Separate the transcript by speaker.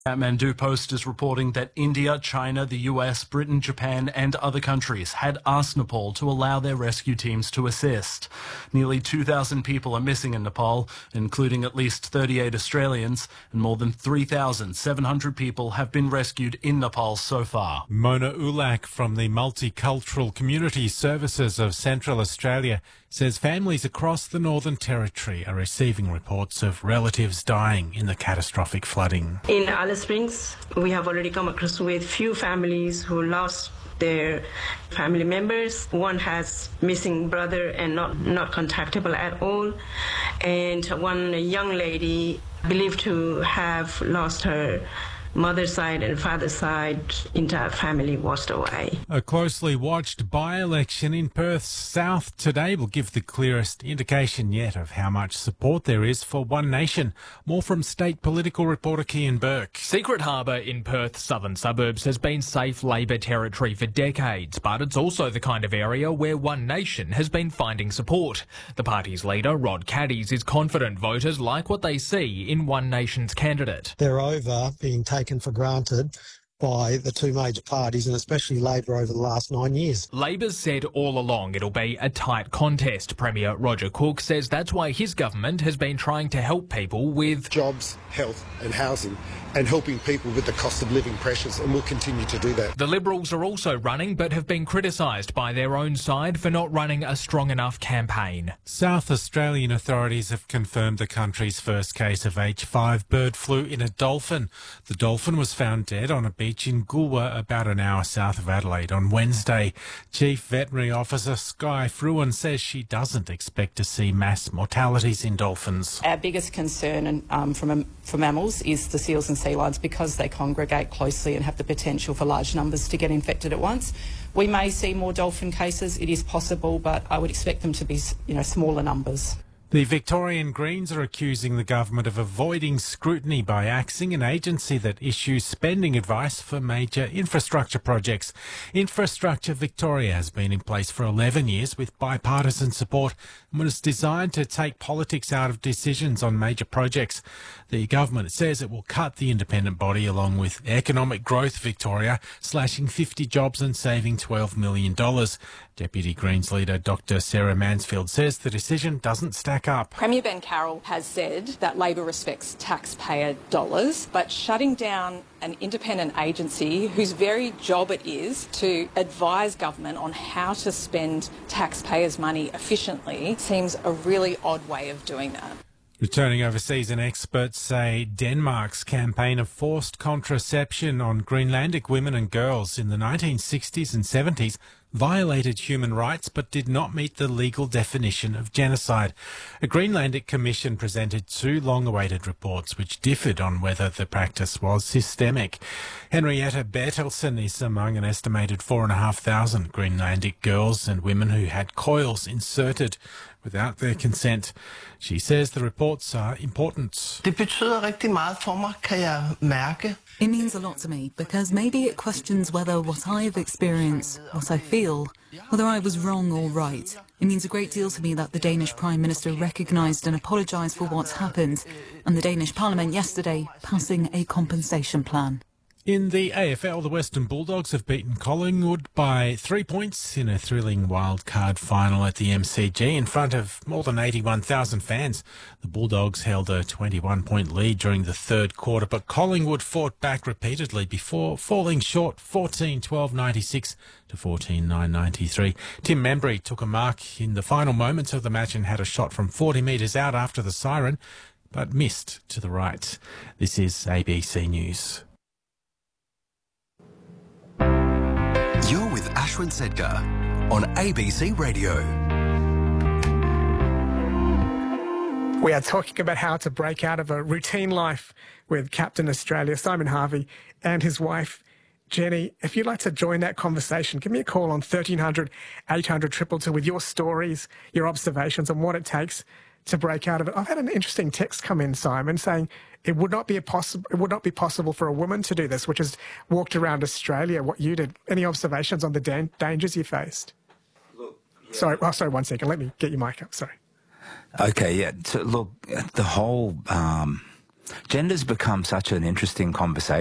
Speaker 1: Kathmandu Post is reporting that India, China, the US, Britain, Japan and other countries had asked Nepal to allow their rescue teams to assist. Nearly 2,000 people are missing in Nepal, including at least 38 Australians, and more than 3,700 people have been rescued in Nepal so far.
Speaker 2: Mona Ulak from the Multicultural Community Services of Central Australia says families across the Northern Territory are receiving reports of relatives dying in the catastrophic flooding.
Speaker 3: In Alice Springs, we have already come across with few families who lost their family members. One has missing brother and not contactable at all. And one young lady believed to have lost her mother's side and father's side, entire family washed away.
Speaker 2: A closely watched by-election in Perth's south today will give the clearest indication yet of how much support there is for One Nation. More from state political reporter Cian Burke.
Speaker 4: Secret Harbour in Perth's southern suburbs has been safe Labor territory for decades, but it's also the kind of area where One Nation has been finding support. The party's leader, Rod Caddies, is confident voters like what they see in One Nation's candidate.
Speaker 5: They're over being taken for granted by the two major parties and especially Labor over the last 9 years.
Speaker 4: Labor's said all along it'll be a tight contest. Premier Roger Cook says that's why his government has been trying to help people with
Speaker 6: jobs, health and housing, and helping people with the cost of living pressures, and we'll continue to do that.
Speaker 4: The Liberals are also running but have been criticised by their own side for not running a strong enough campaign.
Speaker 2: South Australian authorities have confirmed the country's first case of H5 bird flu in a dolphin. The dolphin was found dead on a beach in Goolwa, about an hour south of Adelaide, on Wednesday. Chief Veterinary Officer Skye Fruin says she doesn't expect to see mass mortalities in dolphins.
Speaker 7: Our biggest concern for mammals is the seals and sea lions, because they congregate closely and have the potential for large numbers to get infected at once. We may see more dolphin cases, it is possible, but I would expect them to be, smaller numbers.
Speaker 2: The Victorian Greens are accusing the government of avoiding scrutiny by axing an agency that issues spending advice for major infrastructure projects. Infrastructure Victoria has been in place for 11 years with bipartisan support and was designed to take politics out of decisions on major projects. The government says it will cut the independent body along with Economic Growth Victoria, slashing 50 jobs and saving $12 million. Deputy Greens leader Dr Sarah Mansfield says the decision doesn't stack up.
Speaker 7: Premier Ben Carroll has said that Labor respects taxpayer dollars, but shutting down an independent agency whose very job it is to advise government on how to spend taxpayers' money efficiently seems a really odd way of doing that.
Speaker 2: Returning overseas, and experts say Denmark's campaign of forced contraception on Greenlandic women and girls in the 1960s and 70s violated human rights but did not meet the legal definition of genocide. A Greenlandic commission presented two long-awaited reports which differed on whether the practice was systemic. Henrietta Bertelsen is among an estimated 4,500 Greenlandic girls and women who had coils inserted without their consent. She says the reports are important.
Speaker 8: Det betyder rigtig meget for mig, kan jeg mærke.
Speaker 9: It means a lot to me because maybe it questions whether what I have experienced, what I feel, whether I was wrong or right. It means a great deal to me that the Danish Prime Minister recognised and apologised for what's happened, and the Danish Parliament yesterday passing a compensation plan.
Speaker 2: In the AFL, the Western Bulldogs have beaten Collingwood by 3 points in a thrilling wildcard final at the MCG in front of more than 81,000 fans. The Bulldogs held a 21-point lead during the third quarter, but Collingwood fought back repeatedly before falling short 14-12-96 to 14-9-93. Tim Membry took a mark in the final moments of the match and had a shot from 40 metres out after the siren, but missed to the right. This is ABC News.
Speaker 10: You're with Ashwin Sedgar on ABC Radio.
Speaker 11: We are talking about how to break out of a routine life with Captain Australia, Simon Harvey, and his wife, Jenny. If you'd like to join that conversation, give me a call on 1300 800 222 with your stories, your observations on what it takes to break out of it. I've had an interesting text come in, Simon, saying it would not be possible for a woman to do this, which has walked around Australia, what you did. Any observations on the dangers you faced?
Speaker 12: Look, yeah.
Speaker 11: Sorry, 1 second. Let me get your mic up. Sorry.
Speaker 12: Okay, yeah. So, look, the whole
Speaker 13: Gender's become such an interesting conversation.